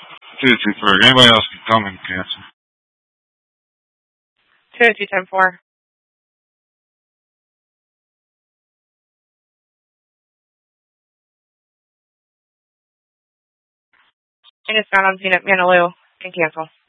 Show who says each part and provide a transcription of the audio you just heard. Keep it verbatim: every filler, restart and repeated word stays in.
Speaker 1: two two three. Anybody else can come and cancel.
Speaker 2: two two ten four. And it's not on Zenit Manaloo. Can cancel.